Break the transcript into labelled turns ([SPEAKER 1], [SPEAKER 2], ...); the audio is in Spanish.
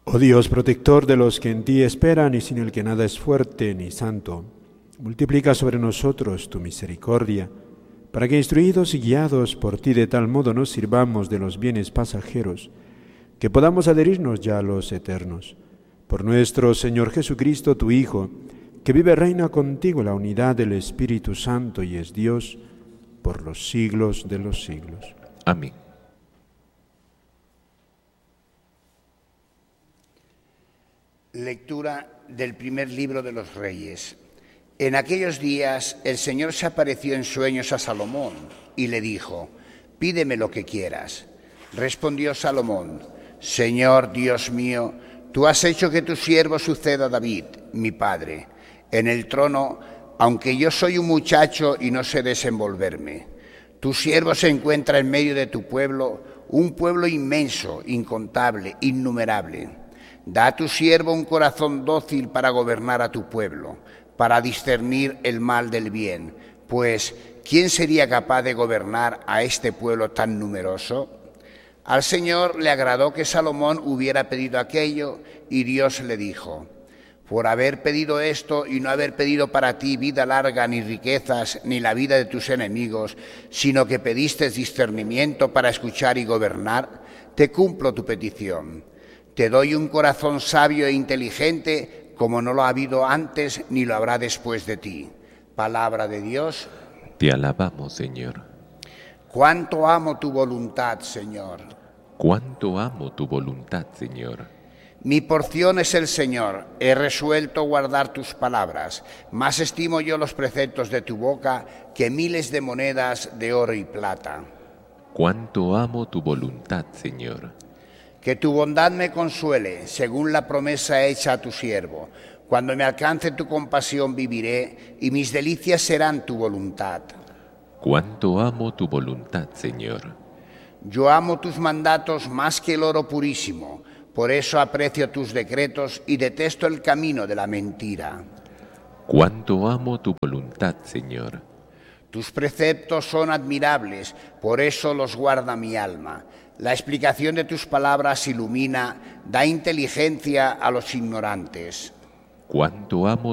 [SPEAKER 1] Oh Dios, protector de los que en ti esperan y sin el que nada es fuerte ni santo, multiplica sobre nosotros tu misericordia, para que instruidos y guiados por ti de tal modo nos sirvamos de los bienes pasajeros, que podamos adherirnos ya a los eternos. Por nuestro Señor Jesucristo, tu Hijo, que vive y reina contigo en la unidad del Espíritu Santo y es Dios por los siglos de los siglos.
[SPEAKER 2] Amén.
[SPEAKER 3] Lectura del primer libro de los Reyes. En aquellos días el Señor se apareció en sueños a Salomón y le dijo: «Pídeme lo que quieras». Respondió Salomón: «Señor Dios mío, tú has hecho que tu siervo suceda a David, mi padre, en el trono, aunque yo soy un muchacho y no sé desenvolverme. Tu siervo se encuentra en medio de tu pueblo, un pueblo inmenso, incontable, innumerable. Da a tu siervo un corazón dócil para gobernar a tu pueblo, para discernir el mal del bien, pues ¿quién sería capaz de gobernar a este pueblo tan numeroso?». Al Señor le agradó que Salomón hubiera pedido aquello, y Dios le dijo: «Por haber pedido esto y no haber pedido para ti vida larga, ni riquezas, ni la vida de tus enemigos, sino que pediste discernimiento para escuchar y gobernar, te cumplo tu petición. Te doy un corazón sabio e inteligente, como no lo ha habido antes ni lo habrá después de ti». Palabra de Dios.
[SPEAKER 2] Te alabamos, Señor.
[SPEAKER 3] Cuánto amo tu voluntad, Señor.
[SPEAKER 2] Cuánto amo tu voluntad, Señor.
[SPEAKER 3] Mi porción es el Señor, he resuelto guardar tus palabras. Más estimo yo los preceptos de tu boca que miles de monedas de oro y plata.
[SPEAKER 2] Cuánto amo tu voluntad, Señor.
[SPEAKER 3] Que tu bondad me consuele, según la promesa hecha a tu siervo. Cuando me alcance tu compasión viviré, y mis delicias serán tu voluntad.
[SPEAKER 2] Cuánto amo tu voluntad, Señor.
[SPEAKER 3] Yo amo tus mandatos más que el oro purísimo, por eso aprecio tus decretos y detesto el camino de la mentira.
[SPEAKER 2] Cuánto amo tu voluntad, Señor.
[SPEAKER 3] Tus preceptos son admirables, por eso los guarda mi alma. La explicación de tus palabras ilumina, da inteligencia a los ignorantes.
[SPEAKER 2] Cuánto amo